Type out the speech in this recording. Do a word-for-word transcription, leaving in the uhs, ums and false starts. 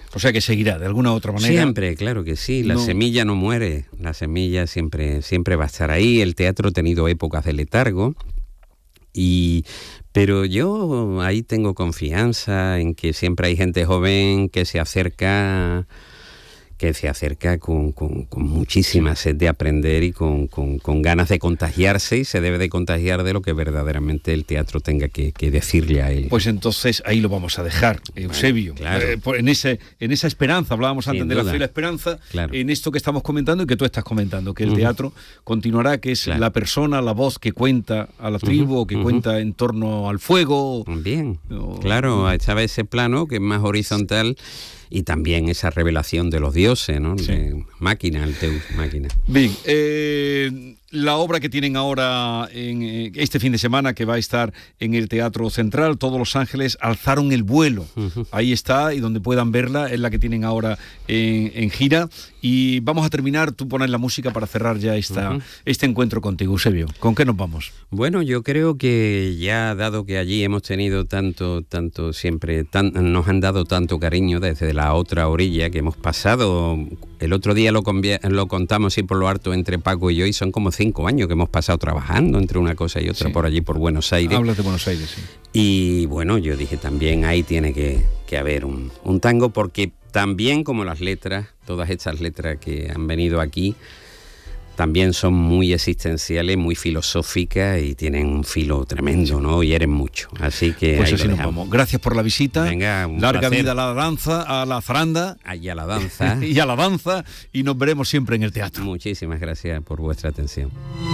O sea que seguirá de alguna u otra manera. Siempre, claro que sí, la no. semilla no muere, la semilla siempre, siempre va a estar ahí. El teatro ha tenido épocas de letargo, y pero yo ahí tengo confianza en que siempre hay gente joven que se acerca... que se acerca con, con, con muchísima sed de aprender y con, con, con ganas de contagiarse, y se debe de contagiar de lo que verdaderamente el teatro tenga que, que decirle a él. Pues entonces ahí lo vamos a dejar, Eusebio. Bueno, claro. eh, en, ese, en esa esperanza, hablábamos antes Sin de duda. la fe y la esperanza, claro. en esto que estamos comentando y que tú estás comentando, que el uh-huh. teatro continuará, que es claro. la persona, la voz que cuenta a la tribu, uh-huh. o que uh-huh. cuenta en torno al fuego. Bien, o, claro, estaba ese plano que es más horizontal, y también esa revelación de los dioses, ¿no? Sí. De máquina, el Deus máquina. Bien, eh, la obra que tienen ahora en eh, este fin de semana, que va a estar en el Teatro Central, Todos los Ángeles alzaron el vuelo. Uh-huh. Ahí está, y donde puedan verla, es la que tienen ahora en, en gira. Y vamos a terminar, tú pones la música para cerrar ya esta, uh-huh. este encuentro contigo, Eusebio. ¿Con qué nos vamos? Bueno, yo creo que ya, dado que allí hemos tenido tanto, tanto siempre, tan, nos han dado tanto cariño desde la otra orilla que hemos pasado, el otro día lo, convie- lo contamos y por lo harto entre Paco y yo, y son como cinco años que hemos pasado trabajando entre una cosa y otra, sí. por allí, por Buenos Aires. Hablas de Buenos Aires, sí. Y bueno, yo dije también ahí tiene que, que haber un, un tango, porque también como las letras, todas estas letras que han venido aquí, también son muy existenciales, muy filosóficas y tienen un filo tremendo, ¿no? Y eres mucho. Así que pues así nos vamos. Gracias por la visita. Venga, un Larga placer. vida a la danza, a la zaranda. Y a la danza. y a la danza. Y nos veremos siempre en el teatro. Muchísimas gracias por vuestra atención.